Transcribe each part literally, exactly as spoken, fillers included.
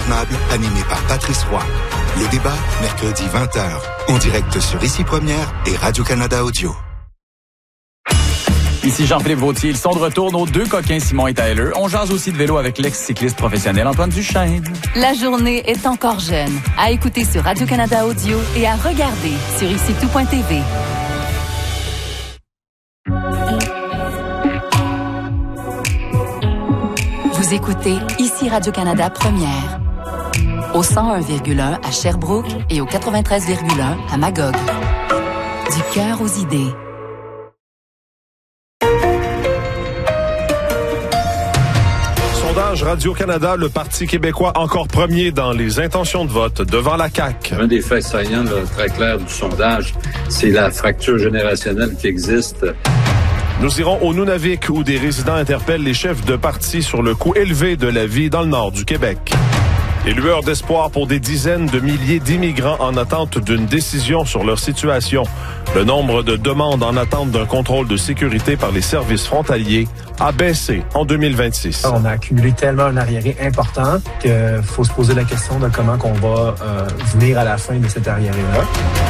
incontournable, animé par Patrice Roy. Les débats, mercredi vingt heures, en direct sur Ici Première et Radio-Canada Audio. Ici Jean-Philippe Vautier, ils sont de retour, nos deux coquins Simon et Tyler. On jase aussi de vélo avec l'ex-cycliste professionnel Antoine Duchesne. La journée est encore jeune. À écouter sur Radio-Canada Audio et à regarder sur ici tout point t v. Vous écoutez Ici Radio-Canada Première. Au cent un virgule un à Sherbrooke et au quatre-vingt-treize virgule un à Magog. Du cœur aux idées. Sondage Radio-Canada, le Parti québécois encore premier dans les intentions de vote devant la C A Q. Un des faits saillants là, très clairs du sondage, c'est la fracture générationnelle qui existe. Nous irons au Nunavik où des résidents interpellent les chefs de parti sur le coût élevé de la vie dans le nord du Québec. Les lueurs d'espoir pour des dizaines de milliers d'immigrants en attente d'une décision sur leur situation. Le nombre de demandes en attente d'un contrôle de sécurité par les services frontaliers a baissé en deux mille vingt-six. On a accumulé tellement un arriéré important qu'il faut se poser la question de comment on va euh, venir à la fin de cet arriéré-là.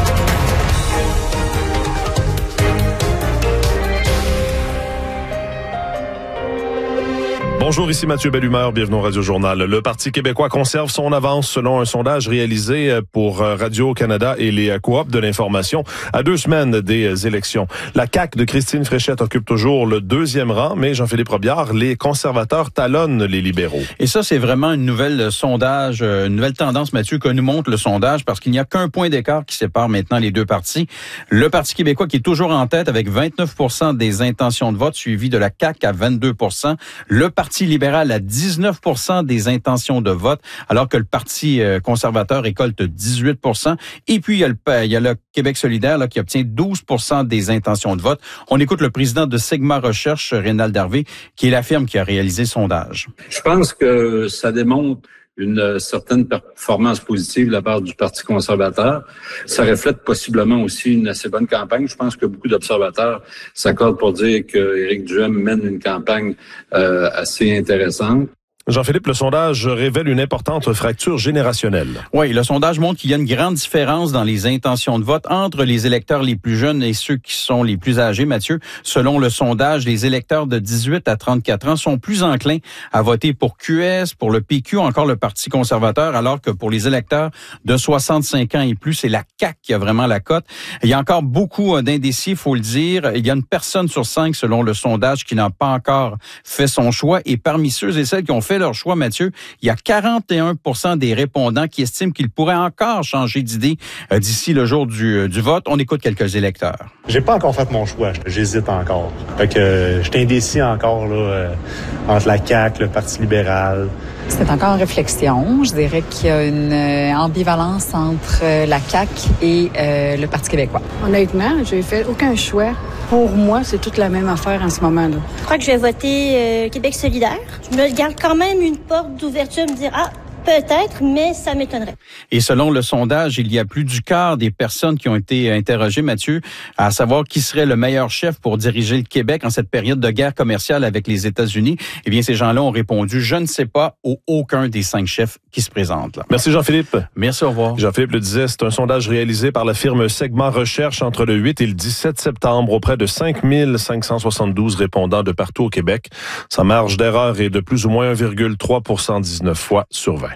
Bonjour, ici Mathieu Bellumeur, bienvenue au Radio-Journal. Le Parti québécois conserve son avance selon un sondage réalisé pour Radio-Canada et les coops de l'information à deux semaines des élections. La C A Q de Christine Fréchette occupe toujours le deuxième rang, mais Jean-Philippe Robillard, les conservateurs talonnent les libéraux. Et ça, c'est vraiment une nouvelle sondage, une nouvelle tendance, Mathieu, que nous montre le sondage, parce qu'il n'y a qu'un point d'écart qui sépare maintenant les deux partis. Le Parti québécois qui est toujours en tête avec vingt-neuf pour cent des intentions de vote, suivi de la C A Q à vingt-deux pour cent. Le Parti libéral à dix-neuf pour cent des intentions de vote, alors que le Parti conservateur récolte dix-huit pour cent. Et puis, il y a le, il y a le Québec solidaire là, qui obtient douze pour cent des intentions de vote. On écoute le président de Sigma Recherche, Rénald Harvey, qui est la firme qui a réalisé le sondage. Je pense que ça démontre une certaine performance positive de la part du Parti conservateur. Ça reflète possiblement aussi une assez bonne campagne. Je pense que beaucoup d'observateurs s'accordent pour dire qu'Éric Duhem mène une campagne euh, assez intéressante. Jean-Philippe, le sondage révèle une importante fracture générationnelle. Oui, le sondage montre qu'il y a une grande différence dans les intentions de vote entre les électeurs les plus jeunes et ceux qui sont les plus âgés, Mathieu. Selon le sondage, les électeurs de dix-huit à trente-quatre ans sont plus enclins à voter pour Q S, pour le P Q, encore le Parti conservateur, alors que pour les électeurs de soixante-cinq ans et plus, c'est la C A Q qui a vraiment la cote. Il y a encore beaucoup d'indécis, il faut le dire. Il y a une personne sur cinq, selon le sondage, qui n'a pas encore fait son choix. Et parmi ceux et celles qui ont fait leur choix, Mathieu, il y a quarante et un pour cent des répondants qui estiment qu'ils pourraient encore changer d'idée euh, d'ici le jour du, euh, du vote. On écoute quelques électeurs. J'ai pas encore fait mon choix. J'hésite encore. Fait que euh, je suis indécis encore là, euh, entre la C A Q, le Parti libéral. C'est encore en réflexion. Je dirais qu'il y a une euh, ambivalence entre euh, la C A Q et euh, le Parti québécois. Honnêtement, j'ai fait aucun choix. Pour moi, c'est toute la même affaire en ce moment-là. Je crois que je vais voter euh, Québec solidaire. Je me garde quand même une porte d'ouverture, me dire, ah, peut-être, mais ça m'étonnerait. Et selon le sondage, il y a plus du quart des personnes qui ont été interrogées, Mathieu, à savoir qui serait le meilleur chef pour diriger le Québec en cette période de guerre commerciale avec les États-Unis. Eh bien, ces gens-là ont répondu, je ne sais pas, au aucun des cinq chefs qui se présentent là. Merci Jean-Philippe. Merci, au revoir. Jean-Philippe le disait, c'est un sondage réalisé par la firme Segma Recherche entre le huit et le dix-sept septembre auprès de cinq mille cinq cent soixante-douze répondants de partout au Québec. Sa marge d'erreur est de plus ou moins un virgule trois pour cent dix-neuf fois sur vingt.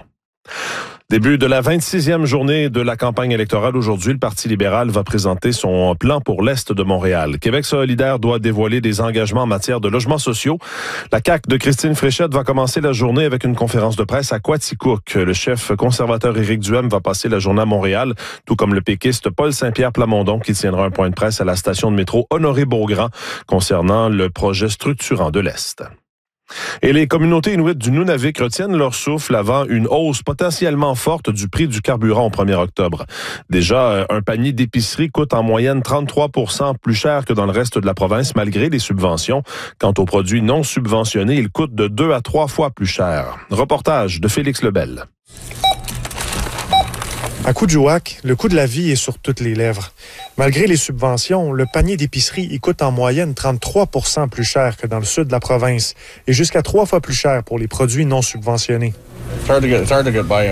Début de la vingt-sixième journée de la campagne électorale aujourd'hui, le Parti libéral va présenter son plan pour l'Est de Montréal. Québec solidaire doit dévoiler des engagements en matière de logements sociaux. La C A Q de Christine Fréchette va commencer la journée avec une conférence de presse à Quaticook. Le chef conservateur Éric Duhem va passer la journée à Montréal, tout comme le péquiste Paul Saint-Pierre Plamondon qui tiendra un point de presse à la station de métro Honoré-Beaugrand concernant le projet structurant de l'Est. Et les communautés inuites du Nunavik retiennent leur souffle avant une hausse potentiellement forte du prix du carburant au premier octobre. Déjà, un panier d'épicerie coûte en moyenne trente-trois pour cent plus cher que dans le reste de la province malgré les subventions. Quant aux produits non subventionnés, ils coûtent de deux à trois fois plus cher. Reportage de Félix Lebel. À Kuujjuaq, le coût de la vie est sur toutes les lèvres. Malgré les subventions, le panier d'épicerie y coûte en moyenne trente-trois pour cent plus cher que dans le sud de la province et jusqu'à trois fois plus cher pour les produits non subventionnés.